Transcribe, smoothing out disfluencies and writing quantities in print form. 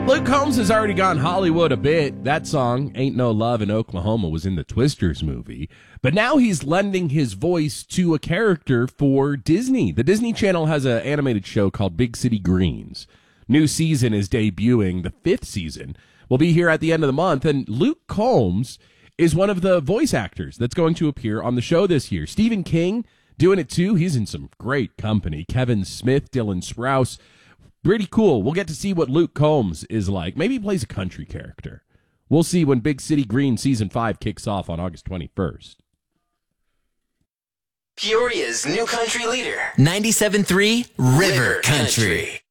Luke Combs has already gone Hollywood a bit. That song, Ain't No Love in Oklahoma, was in the Twisters movie. But now he's lending his voice to a character for Disney. The Disney Channel has an animated show called Big City Greens. New season is debuting. The 5th season will be here at the end of the month. And Luke Combs is one of the voice actors that's going to appear on the show this year. Stephen King doing it too. He's in some great company. Kevin Smith, Dylan Sprouse. Pretty cool. We'll get to see what Luke Combs is like. Maybe he plays a country character. We'll see when Big City Green Season 5 kicks off on August 21st. Peoria's new country leader, 97.3 River Country.